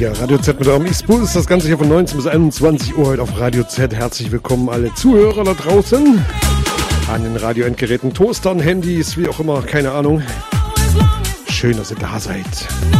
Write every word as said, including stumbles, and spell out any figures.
Ja, Radio Z mit eurem X-Bus ist das Ganze hier von neunzehn bis einundzwanzig Uhr heute auf Radio Z. Herzlich willkommen alle Zuhörer da draußen. An den Radioendgeräten, Toastern, Handys, wie auch immer, keine Ahnung. Schön, dass ihr da seid.